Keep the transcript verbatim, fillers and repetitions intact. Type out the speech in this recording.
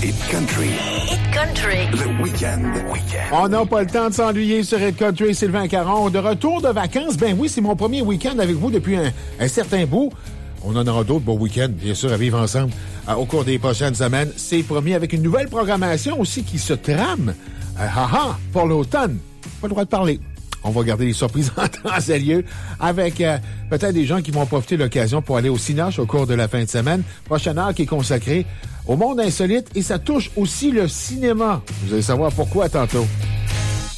Hit Country. Hit Country. Le week-end. Week-end. On n'a pas le temps de s'ennuyer sur Hit Country. Sylvain Caron, de retour de vacances. Ben oui, c'est mon premier week-end avec vous depuis un, un certain bout. On en aura d'autres beaux week-ends, bien sûr, à vivre ensemble euh, au cours des prochaines semaines. C'est promis avec une nouvelle programmation aussi qui se trame. Euh, haha, pour l'automne. Pas le droit de parler. On va garder les surprises en temps et lieu avec euh, peut-être des gens qui vont profiter de l'occasion pour aller au Cinoche au cours de la fin de semaine. Prochaine heure qui est consacrée au monde insolite et ça touche aussi le cinéma. Vous allez savoir pourquoi tantôt.